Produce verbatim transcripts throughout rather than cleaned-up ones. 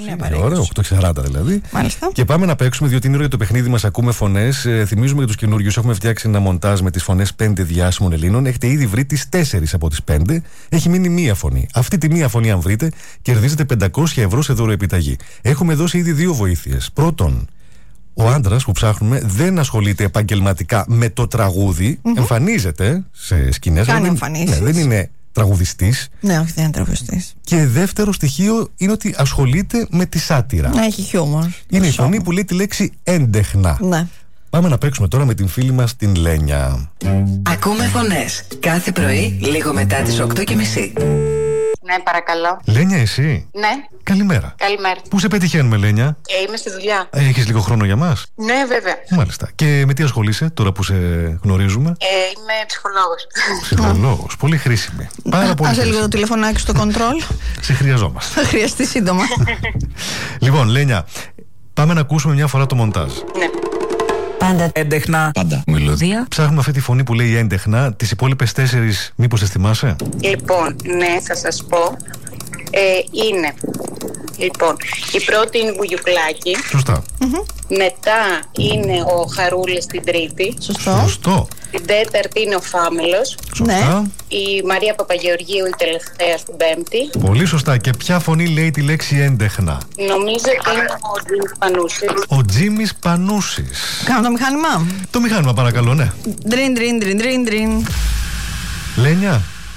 Είναι ώρα, οκτώ και σαράντα δηλαδή. Μάλιστα. Και πάμε να παίξουμε, διότι είναι ώρα για το παιχνίδι μας. Ακούμε φωνές. Ε, θυμίζουμε για τους καινούριους, έχουμε φτιάξει ένα μοντάζ με τις φωνές πέντε διάσημων Ελλήνων. Έχετε ήδη βρει τις τέσσερις από τις πέντε. Έχει μείνει μία φωνή. Αυτή τη μία φωνή, αν βρείτε, κερδίζετε πεντακόσια ευρώ σε δωροεπιταγή. Έχουμε δώσει ήδη δύο βοήθειες. Πρώτον, ο άντρας που ψάχνουμε δεν ασχολείται επαγγελματικά με το τραγούδι. Mm-hmm. Εμφανίζεται σε σκηνές. Κάνει δεν, εμφανίσεις. Ναι, δεν είναι τραγουδιστής. Ναι, όχι, δεν είναι τραγουδιστής. Και δεύτερο στοιχείο είναι ότι ασχολείται με τη σάτυρα. Ναι, έχει χιούμορ. Είναι η φωνή που λέει τη λέξη έντεχνα. Ναι. Πάμε να παίξουμε τώρα με την φίλη μας την Λένια. Ακούμε φωνές κάθε πρωί λίγο μετά τις οκτώ και μισή. Ναι, παρακαλώ. Λένια, εσύ. Ναι. Καλημέρα. Καλημέρα. Πού σε πετυχαίνουμε, Λένια? Ε, είμαι στη δουλειά. Έχεις λίγο χρόνο για μας? Ναι, βέβαια. Μάλιστα. Και με τι ασχολείσαι τώρα που σε γνωρίζουμε? Ε, είμαι ψυχολόγος. Ψυχολόγος. Πολύ χρήσιμη. Πάρα πολύ. Άσε λίγο το τηλεφωνάκι στο κοντρόλ. Σε χρειαζόμαστε. Θα χρειαστεί σύντομα. Λοιπόν, Λένια, πάμε να ακούσουμε μια φορά το μοντάζ. Ναι. Πάντα έντεχνα. Πάντα μελωδία. Ψάχνουμε αυτή τη φωνή που λέει έντεχνα. Τις υπόλοιπες τέσσερις, μήπως τις θυμάσαι? Λοιπόν, ναι, θα σας πω. Ε, είναι. Λοιπόν, η πρώτη είναι Βουγιουκλάκη. Σωστά. Mm-hmm. Μετά είναι ο Χαρούλης την τρίτη. Σωστό. Σωστό. Την τέταρτη είναι ο Φάμελος. Σωστά. Ναι. Η Μαρία Παπαγεωργίου η τελευταία στην πέμπτη. Πολύ σωστά. Και ποια φωνή λέει τη λέξη έντεχνα? Νομίζω ότι είναι ο Τζίμις Πανούσης. Ο Τζίμις Πανούσης. Κάνω το μηχάνημα. Το μηχάνημα, παρακαλώ, ναι. Ντριν, ντριν, ντριν, ντριν, ντριν. Λένια,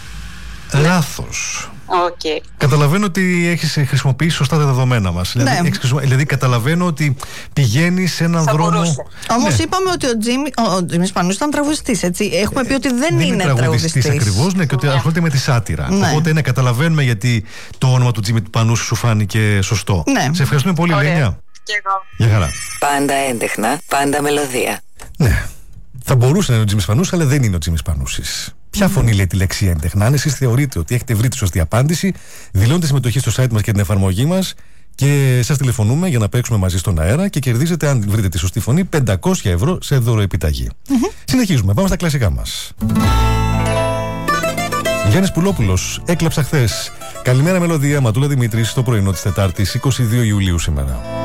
λάθος. Οκ. Okay. Καταλαβαίνω ότι έχεις χρησιμοποιήσει σωστά τα δεδομένα μας. Ναι. Δηλαδή, έχεις χρησιμο... δηλαδή καταλαβαίνω ότι πηγαίνεις σε έναν Θα δρόμο. Όμως ναι. είπαμε ότι ο Τζίμι, ο Τζίμις Πανούσης ήταν τραγουδιστής, έτσι. Έχουμε πει ότι δεν, δεν είναι, είναι τραγουδιστής. τραγουδιστής ακριβώς, ναι, και ότι ασχολείται με τη σάτυρα. Ναι. Οπότε ναι, καταλαβαίνουμε γιατί το όνομα του Τζίμι Πανούση σου φάνηκε σωστό. Ναι. Σε ευχαριστούμε πολύ, Ωραία. Λένια. Και εγώ. Γεια χαρά. Πάντα έντεχνα, πάντα μελωδία. Ναι. Θα μπορούσε να είναι ο Τζίμις Πανούσης, αλλά δεν είναι ο Τζίμις Πανούσης. Ποια φωνή λέει τη λέξη έντεχνα? Αν εσείς θεωρείτε ότι έχετε βρει τη σωστή απάντηση, δηλώνετε συμμετοχή στο site μας και την εφαρμογή μας και σας τηλεφωνούμε για να παίξουμε μαζί στον αέρα και κερδίζετε, αν βρείτε τη σωστή φωνή, πεντακόσια ευρώ σε δωροεπιταγή. Mm-hmm. Συνεχίζουμε. Πάμε στα κλασικά μας. Γιάννης Πουλόπουλος, έκλαψα χθες. Καλημέρα, μελωδία. Ματούλα Δημήτρης, στο πρωινό της Τετάρτης, είκοσι δύο Ιουλίου σήμερα.